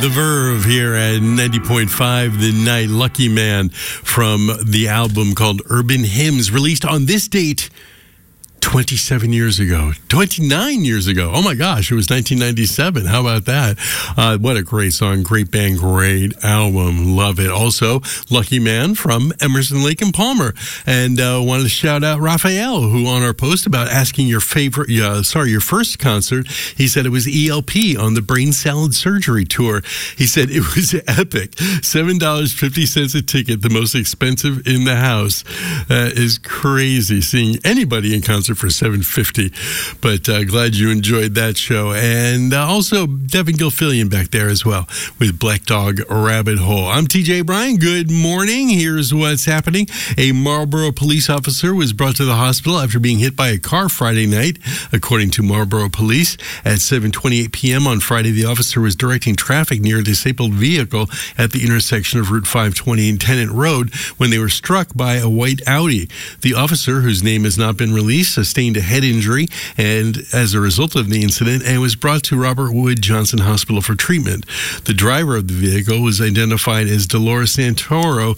The Verve here at 90.5 The Night. Lucky Man from the album called Urban Hymns, released on this date 27 years ago, 29 years ago. Oh my gosh, it was 1997. How about that? What a great song, great band, great album. Love it. Also, Lucky Man from Emerson, Lake and Palmer. And wanted to shout out Raphael, who on our post about asking your your first concert, he said it was ELP on the Brain Salad Surgery Tour. He said it was epic. $7.50 a ticket, the most expensive in the house. Is crazy seeing anybody in concert for $7.50, but glad you enjoyed that show. And also Devin Gilfillian back there as well with Black Dog Rabbit Hole. I'm TJ Bryan. Good morning. Here's what's happening. A Marlboro police officer was brought to the hospital after being hit by a car Friday night, according to Marlboro police. At 7:28 p.m. on Friday, the officer was directing traffic near a disabled vehicle at the intersection of Route 520 and Tennant Road when they were struck by a white Audi. The officer, whose name has not been released, sustained a head injury and as a result of the incident and was brought to Robert Wood Johnson Hospital for treatment. The driver of the vehicle was identified as Dolores Santoro,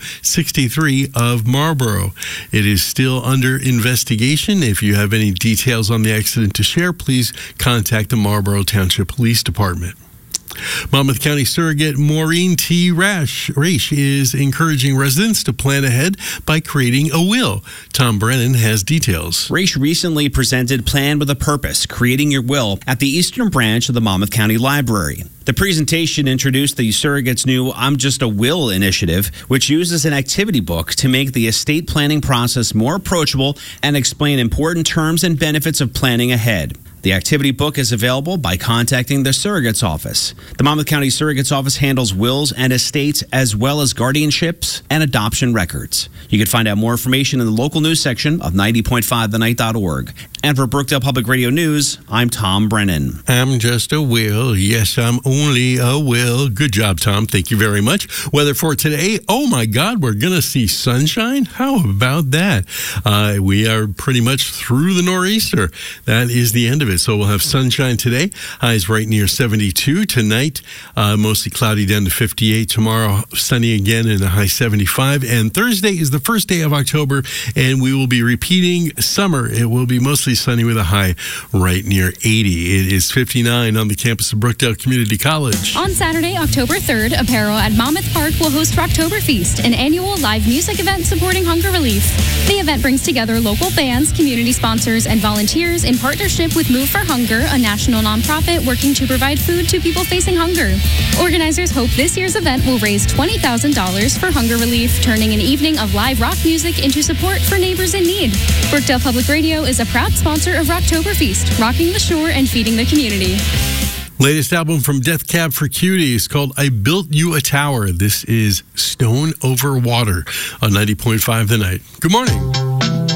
63, of Marlboro. It is still under investigation. If you have any details on the accident to share, please contact the Marlboro Township Police Department. Monmouth County Surrogate Maureen T. Raish is encouraging residents to plan ahead by creating a will. Tom Brennan has details. Raish recently presented Plan with a Purpose, Creating Your Will, at the Eastern Branch of the Monmouth County Library. The presentation introduced the Surrogate's new I'm Just a Will initiative, which uses an activity book to make the estate planning process more approachable and explain important terms and benefits of planning ahead. The activity book is available by contacting the Surrogate's Office. The Monmouth County Surrogate's Office handles wills and estates as well as guardianships and adoption records. You can find out more information in the local news section of 90.5thenight.org. And for Brookdale Public Radio News, I'm Tom Brennan. I'm just a will. Yes, I'm only a will. Good job, Tom. Thank you very much. Weather for today, oh my God, we're going to see sunshine? How about that? We are pretty much through the nor'easter. That is the end of it. So we'll have sunshine today. Highs right near 72. Tonight, mostly cloudy down to 58. Tomorrow, sunny again in a high 75. And Thursday is the first day of October, and we will be repeating summer. It will be mostly sunny with a high right near 80. It is 59 on the campus of Brookdale Community College. On Saturday, October 3rd, Apparel at Monmouth Park will host Rocktoberfest, an annual live music event supporting hunger relief. The event brings together local bands, community sponsors, and volunteers in partnership with Move for Hunger, a national nonprofit working to provide food to people facing hunger. Organizers hope this year's event will raise $20,000 for hunger relief, turning an evening of live rock music into support for neighbors in need. Brookdale Public Radio is a proud sponsor of Rocktoberfest, rocking the shore and feeding the community. Latest album from Death Cab for Cutie is called I Built You a Tower. This is Stone Over Water on 90.5 The Night. Good morning.